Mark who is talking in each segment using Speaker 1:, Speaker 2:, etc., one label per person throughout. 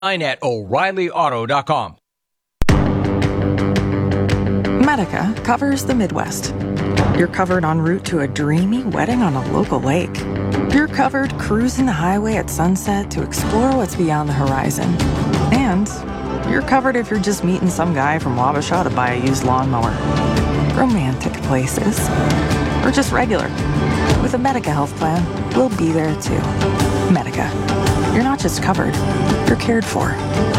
Speaker 1: at O'ReillyAuto.com.
Speaker 2: Medica covers the Midwest. You're covered en route to a dreamy wedding on a local lake. You're covered cruising the highway at sunset to explore what's beyond the horizon. And you're covered if you're just meeting some guy from Wabasha to buy a used lawnmower. Romantic places. Or just regular. With a Medica health plan, we'll be there too. Medica. You're not just covered, you're cared for.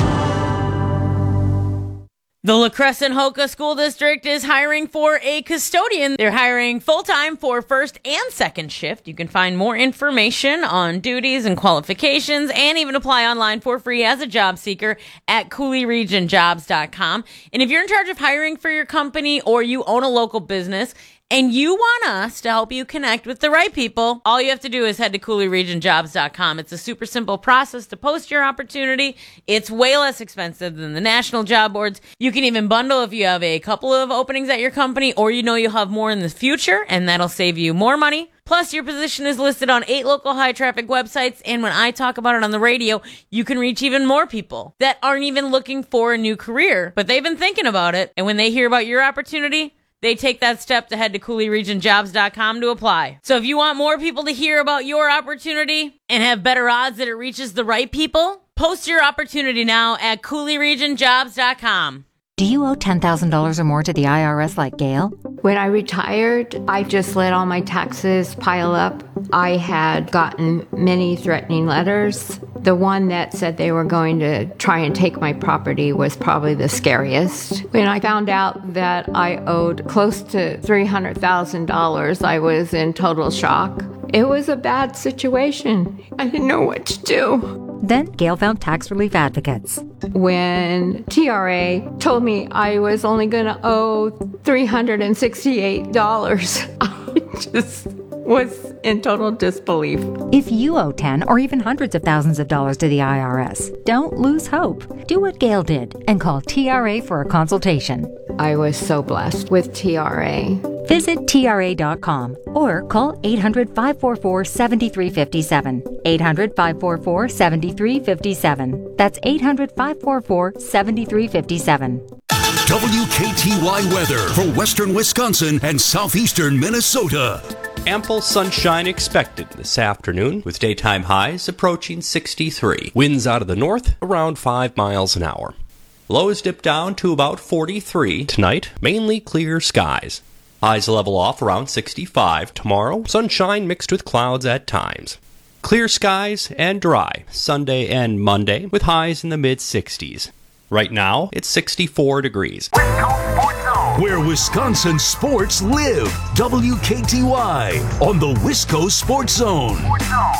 Speaker 3: The La Crescent Hoka School District is hiring for a custodian. They're hiring full-time for first and second shift. You can find more information on duties and qualifications and even apply online for free as a job seeker at CooleyRegionJobs.com. And if you're in charge of hiring for your company or you own a local business and you want us to help you connect with the right people, all you have to do is head to CooleyRegionJobs.com. It's a super simple process to post your opportunity. It's way less expensive than the national job boards. You can even bundle if you have a couple of openings at your company or you know you'll have more in the future, and that'll save you more money. Plus, your position is listed on 8 local high-traffic websites, and when I talk about it on the radio, you can reach even more people that aren't even looking for a new career, but they've been thinking about it, and when they hear about your opportunity, they take that step to head to CooleyRegionJobs.com to apply. So if you want more people to hear about your opportunity and have better odds that it reaches the right people, post your opportunity now at CooleyRegionJobs.com.
Speaker 4: Do you owe $10,000 or more to the IRS like Gail?
Speaker 5: When I retired, I just let all my taxes pile up. I had gotten many threatening letters. The one that said they were going to try and take my property was probably the scariest. When I found out that I owed close to $300,000, I was in total shock. It was a bad situation. I didn't know what to do.
Speaker 4: Then Gail found tax relief advocates.
Speaker 5: When TRA told me I was only going to owe $368, I just was in total disbelief.
Speaker 4: If you owe 10 or even hundreds of thousands of dollars to the IRS, don't lose hope. Do what Gail did and call TRA for a consultation.
Speaker 5: I was so blessed with TRA.
Speaker 4: Visit TRA.com or call 800-544-7357. 800-544-7357. That's 800-544-7357.
Speaker 6: WKTY weather for western Wisconsin and southeastern Minnesota.
Speaker 7: Ample sunshine expected this afternoon, with daytime highs approaching 63. Winds out of the north around 5 miles an hour. Lows dip down to about 43 tonight, mainly clear skies. Highs level off around 65 tomorrow, sunshine mixed with clouds at times. Clear skies and dry Sunday and Monday, with highs in the mid-60s. Right now, it's 64 degrees.
Speaker 6: Where Wisconsin sports live. WKTY on the Wisco Sports Zone.